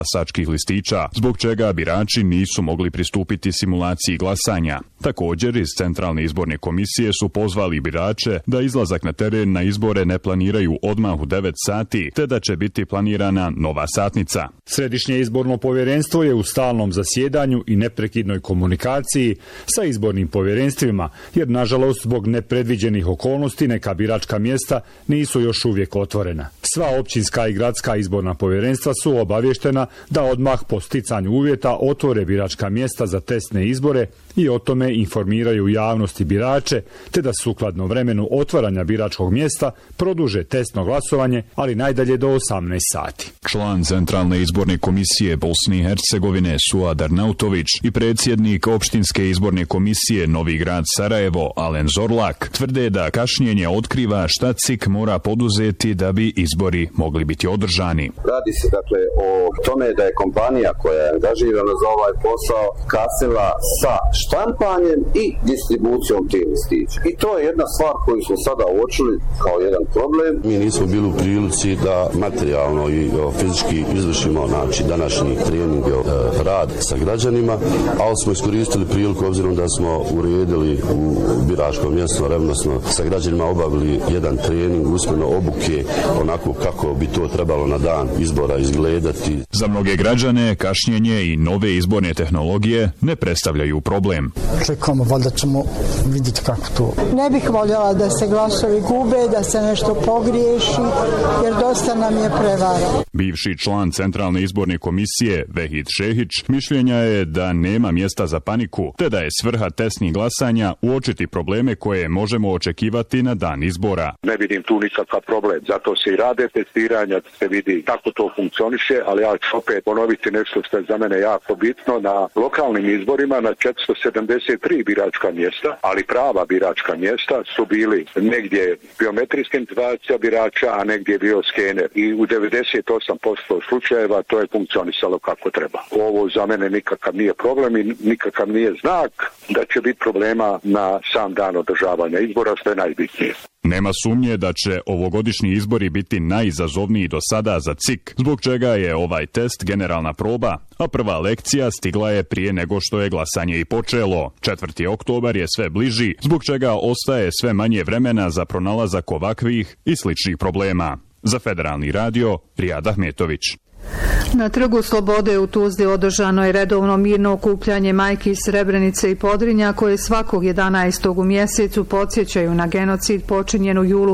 glasačkih listića, zbog čega birači nisu mogli pristupiti simulaciji glasanja. Također, iz Centralne izborne komisije su pozvali birače da izlazak na teren na izbore ne planiraju odmah u 9 sati, te da će biti planirana nova satnica. Središnje izborno povjerenstvo je u stalnom zasjedanju i neprekidnoj komunikaciji sa izbornim povjerenstvima, jer nažalost zbog nepredviđenih okolnosti neka biračka mjesta nisu još uvijek otvorena. Sva općinska i gradska izborna povjerenstva su obavještena da odmah po sticanju uvjeta otvore biračka mjesta za testne izbore i o tome informiraju javnost i birače, te da sukladno vremenu otvaranja biračkog mjesta produže testno glasovanje, ali najdalje do 18 sati. Član Centralne izborne komisije Bosne i Hercegovine Suad Arnautović i predsjednik opštinske izborne komisije Novi Grad Sarajevo Alen Zorlak tvrde da kašnjenje otkriva šta CIK mora poduzeti da bi izbori mogli biti održani. Radi se dakle o tome da je kompanija koja je angažirana za ovaj posao kasnila sa štampanjem i distribucijom tih listića. I to je jedna stvar koju smo sada uočili kao jedan problem. Mi nismo bili u prilici da materijalno i fizički izvršimo današnji trening, rad sa građanima, ali smo iskoristili priliku obzirom da smo uredili u biračkom mjestu revnosno sa građanima obavili jedan trening usmeno obuke onako kako bi to trebalo na dan izbora izgledati. Za mnoge građane kašnjenje i nove izborne tehnologije ne predstavljaju problem. Čekamo, valjda ćemo vidjeti kako to. Ne bih voljela da se glasovi gube, da se nešto pogriješi, jer dosta nam je prevara. Bivši član Centralne izborne komisije Vehid Šehić mišljenja je da nema mjesta za paniku, te da je svrha testnih glasanja uočiti probleme koje možemo očekivati na dan izbora. Ne vidim tu nikakav problem, zato se i rade testiranja, da se vidi kako to funkcioniše, ali ja ću opet ponoviti nešto što je za mene jako bitno. Na lokalnim izborima na 473 biračka mjesta, ali prava biračka mjesta su bili negdje biometrijska identifikacija birača, a negdje je bio skener. I u 98% slučajeva to je funkcionisalo kako treba. Ovo za mene nikakav nije problem i nikakav nije znak da će biti problema na sam dan održavanja izbora, što je najbitnije. Nema sumnje da će ovogodišnji izbori biti najizazovniji do sada za CIK, zbog čega je ovaj test generalna proba, a prva lekcija stigla je prije nego što je glasanje i počelo. 4. oktobar je sve bliži, zbog čega ostaje sve manje vremena za pronalazak ovakvih i sličnih problema. Za Federalni radio, Rijad Ahmetović. Na Trgu Slobode u Tuzli održano je redovno mirno okupljanje majki iz Srebrenice i Podrinja koje svakog 11. u mjesecu podsjećaju na genocid počinjen u julu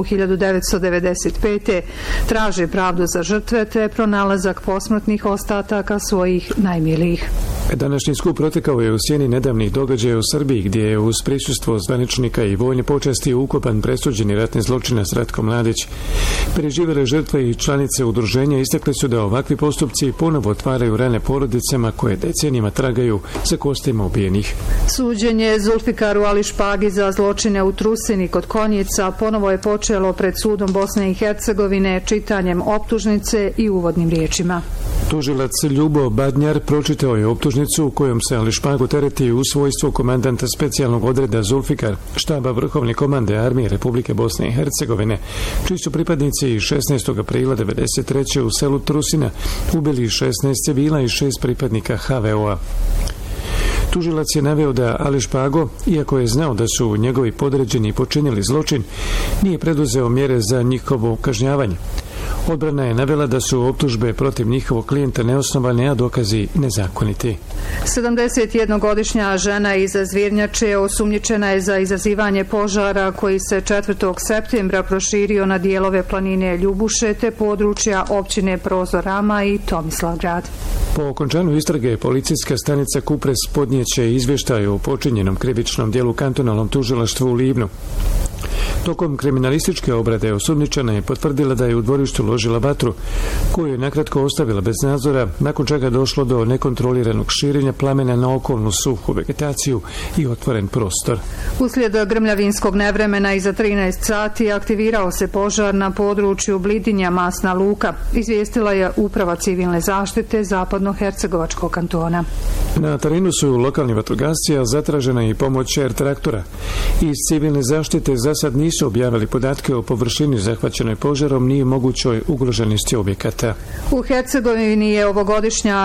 1995. Traže pravdu za žrtve te pronalazak posmrtnih ostataka svojih najmilijih. Današnji skup protekao je u sjeni nedavnih događaja u Srbiji, gdje je uz prisustvo zvaničnika i vojne počasti ukopan presuđeni ratni zločinac Ratko Mladić. Preživjele žrtve i članice udruženja istakli su da ovakvi postupci ponovo otvaraju rane porodicama koje decenijama tragaju za kostima ubijenih. Suđenje Zulfikaru Ali Špagi za zločine u Trusini kod Konjica ponovo je počelo pred sudom Bosne i Hercegovine čitanjem optužnice i uvodnim riječima. Tužilac Ljubo Badnjar pročitao je optužnicu u kojom se Ali Špagu tereti u svojstvu komandanta specijalnog odreda Zulfikar, štaba Vrhovne komande Armije Republike Bosne i Hercegovine, čiji su pripadnici 16. aprila 1993. u selu Trusina ubili 16 civila i 6 pripadnika HVO-a. Tužilac je naveo da Ali Špago, iako je znao da su njegovi podređeni počinili zločin, nije preduzeo mjere za njihovo kažnjavanje. Odbrana je navela da su optužbe protiv njihovog klijenta neosnovane, a dokazi nezakoniti. 71-godišnja žena iz Zvirnjače osumnjičena je za izazivanje požara koji se 4. septembra proširio na dijelove planine Ljubuše te područja općine Prozorama i Tomislavgrad. Po okončanju istrage, policijska stanica Kupres podnijeće izvještaj o počinjenom krivičnom dijelu kantonalnom tužilaštvu u Livnu. Tokom kriminalističke obrade osumnjičena je potvrdila da je u dvorištu ložila vatru, koju je nakratko ostavila bez nadzora, nakon čega došlo do nekontroliranog širenja plamena na okolnu suhu vegetaciju i otvoren prostor. Uslijed grmljavinskog nevremena iza 13 sati aktivirao se požar na području Blidinja Masna Luka, izvijestila je Uprava civilne zaštite Zapadno-Hercegovačkog kantona. Na terenu su lokalni vatrogasci, a zatražena je i pomoć air traktora. Iz civilne zaštite za sad nisu objavili podatke o površini zahvaćenoj požarom ni mogućoj ugroženosti objekata. U Hercegovini je ovogodišnja